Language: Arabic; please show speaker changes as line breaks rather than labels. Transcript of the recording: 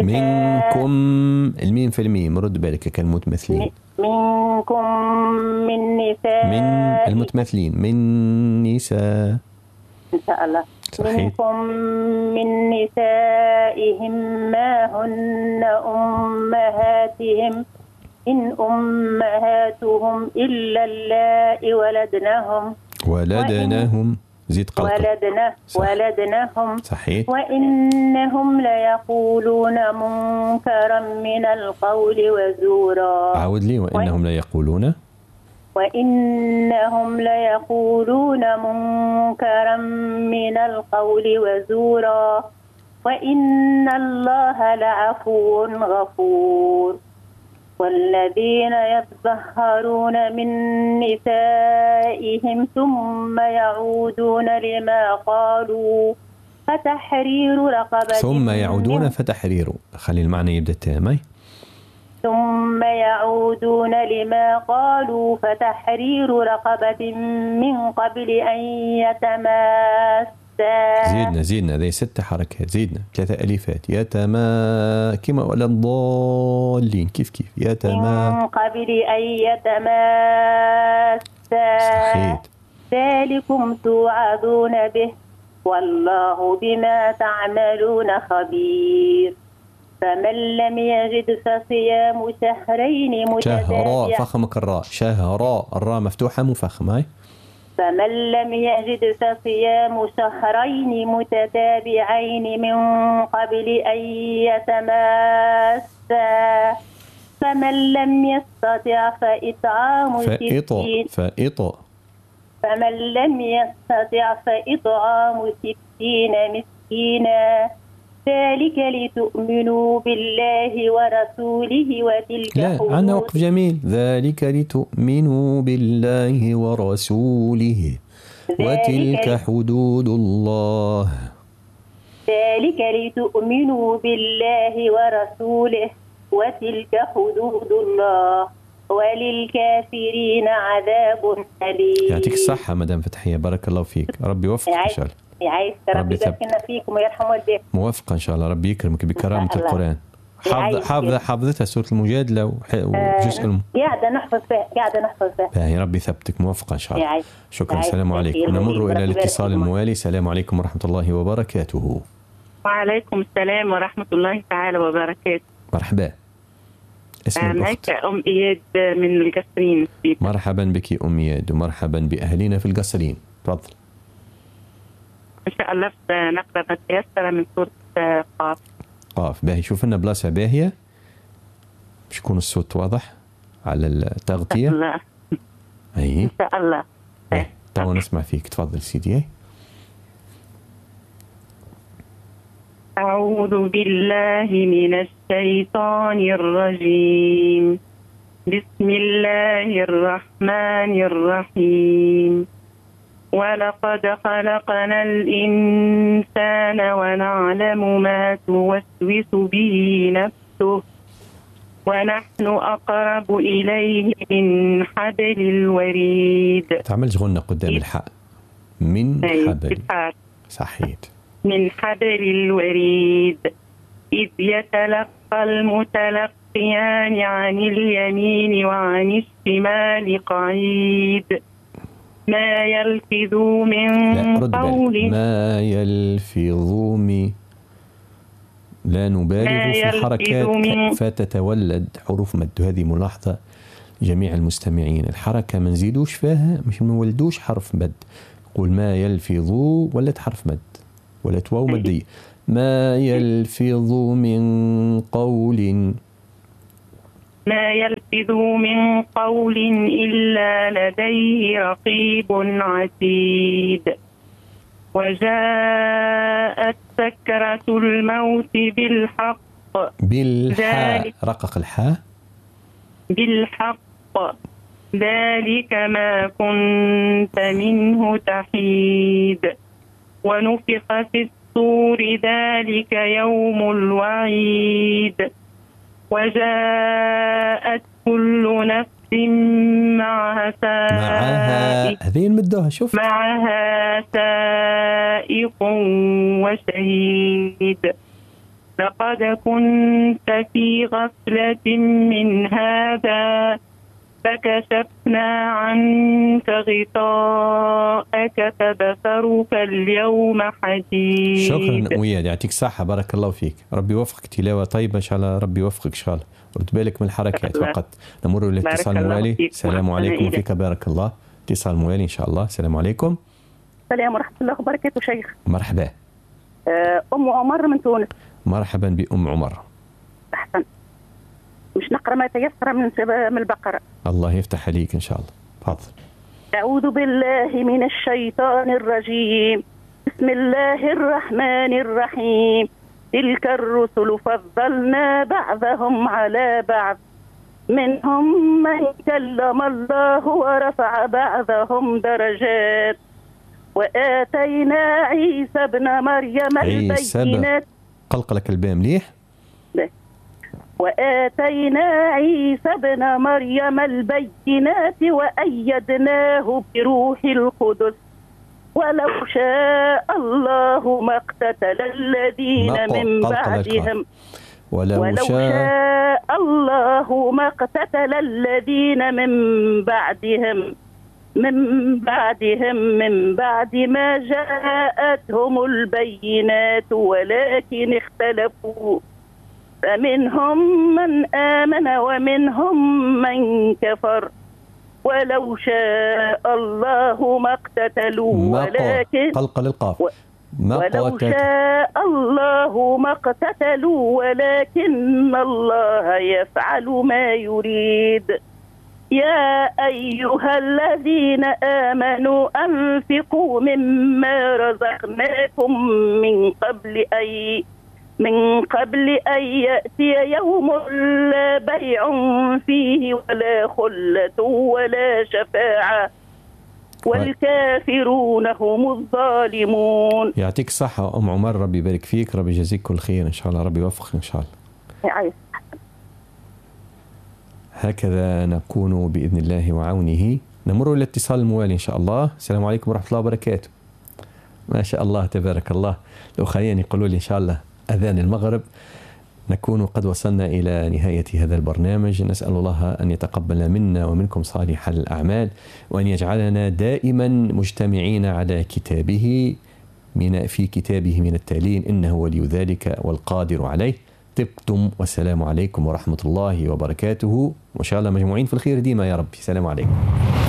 منكم، الميم في الميم، رد بالك كالمتمثلين.
منكم من نساء،
من المتمثلين، من نساء
إن شاء الله.
صحيح.
منكم من نسائهم ما هن أمهاتهم إن أمهاتهم إلا اللائي
ولدنهم زيد قلقل
ولدنهم
صحيح.
وإنهم ليقولون منكرا من القول وزورا.
عاود لي. وإنهم ليقولون
منكرا من القول وزورا وإن الله لعفو غفور. والذين يتطهرون من نسائهم ثم يعودون لما قالوا فتحرير رقبة.
ثم يعودون فتحرير، خلي المعنى يبدأ تامي.
ثم يعودون لما قالوا فتحرير رقبة من قبل أن يتماسا.
زيدنا ذي 6 حركات، زيدنا 3 ألفات. يتما كما ولا الضالين، كيف يتما
من قبل أن يتماسا.
صحيح.
ذلكم توعظون به والله بما تعملون خبير. فمن لم يجد فصيام شهرين
شهراء فخمك الراء، شهراء الراء مفتوحة مفخمة هاي.
فمن لم يجد فصيام شهرين متتابعين من قبل أن يتماسا. فمن لم يستطع فإطعام 60 مسكينا. ذلك لتؤمنوا بالله ورسوله وتلك
لا عنا وقف جميل. ذلك لتؤمنوا بالله ورسوله وتلك حدود الله.
ذلك لتؤمنوا بالله ورسوله وتلك حدود الله وللكافرين عذاب أليم.
يعطيك الصحة مدام فتحية، بارك الله فيك، ربي يوفقك إن شاء الله.
يعيش ربي يباركنا فيكم ويرحم والديك.
موفقة إن شاء الله، ربي يكرمك بكرامة القرآن. حافظتها سورة المجادلة وجزء
قاعدة نحفظ فيها.
يا ربي ثبتك، موفقة إن شاء الله. شكرا. السلام عليكم. نمر إلى الاتصال الموالي. السلام عليكم ورحمة الله وبركاته.
وعليكم السلام ورحمة الله تعالى وبركاته.
مرحبا. اسم الأخت؟
أم إياد من القصرين.
مرحبا بك أم إياد ومرحبا بأهلنا في القصرين. تفضل.
إن شاء الله نقرأ ما تيسر من سورة قاف.
باهي، شوف لنا بلاصة باهية باش يكون الصوت واضح على التغطية.
إن شاء الله.
أي
إن شاء الله.
طبعا نسمع فيك. تفضل سيدي.
أعوذ بالله من الشيطان الرجيم. بسم الله الرحمن الرحيم. ولقد خلقنا الإنسان ونعلم ما توسوس به نفسه ونحن أقرب إليه من حبل الوريد.
تعمل غنة قدام الحاء. من حبل. صحيح.
من حبل الوريد إذ يتلقى المتلقيان عن اليمين وعن الشمال قعيد. ما يلفظ من قول.
ما يلفظ من، لا نبالغ في الحركات فتتولد حروف مد. هذه ملاحظة جميع المستمعين. الحركة ما نزيدوش فيها، مش نولدوش حرف مد. قول ما يلفظ ولد حرف مد، ولا واو مدية. ما يلفظ من قول.
ما يلفظ من قول إلا لديه رقيب عتيد. وجاءت سكرة الموت بالحق.
بالحاء، رقق الحاء.
بالحق ذلك ما كنت منه تحيد. ونفخ في الصور ذلك يوم الوعيد. وجاءت كل نفس معها سائق.
هذه المدوها شوف.
معها سائق وشهيد. لقد كنت في غفلة من هذا فكشفنا عنك غطاءك فبصرك اليوم حديد.
شكرا وياد، يعطيك صحة، بارك الله فيك، ربي يوفقك، تلاوة طيبة إن شاء الله، ربي يوفقك إن شاء الله. رد بالك من الحركات فقط. نمر للاتصال الموالي. السلام عليكم وفيك بارك الله. اتصال موالي إن شاء الله. السلام عليكم.
السلام ورحمة الله وبركاته شيخ.
مرحبا.
أم عمر من تونس.
مرحبا بأم عمر.
أحسن. مش نقرأ ما تيسر من البقرة.
الله يفتح عليك إن شاء الله. تفضل.
أعوذ بالله من الشيطان الرجيم. بسم الله الرحمن الرحيم. تلك الرسل فضلنا بعضهم على بعض منهم من كلم الله ورفع بعضهم درجات وآتينا عيسى ابن مريم البينات.
قلقلك الباء مليح.
وآتينا عيسى ابن مريم البينات وأيدناه بروح القدس ولو شاء الله ما اقتتل الذين من بعدهم ولو شاء الله ما اقتتل الذين من بعد ما جاءتهم البينات ولكن اختلفوا فمنهم من آمن ومنهم من كفر ولو شاء الله ما اقتتلوا ولكن
قلقل القاف
ولو شاء الله ما اقتتلوا ولكن الله يفعل ما يريد. يا أيها الذين آمنوا أنفقوا مما رزقناكم من قبل أن يأتي يوم لا بيع فيه ولا خلة ولا شفاعة والكافرون هم الظالمون.
يعطيك الصحة أم عمر، ربي يبارك فيك، ربي يجزيك كل خير إن شاء الله، ربي يوفقك إن شاء الله. هكذا نكون بإذن الله وعونه. نمر إلى الاتصال الموالي إن شاء الله. السلام عليكم ورحمة الله وبركاته. ما شاء الله تبارك الله. الأخوين يقولوا لي إن شاء الله أذان المغرب. نكون قد وصلنا إلى نهاية هذا البرنامج. نسأل الله أن يتقبل منا ومنكم صالح الأعمال وأن يجعلنا دائما مجتمعين على كتابه في كتابه من التعليم، إنه ولي ذلك والقادر عليه. طبتم والسلام عليكم ورحمة الله وبركاته، وإن شاء الله مجموعين في الخير ديما يا رب. السلام عليكم.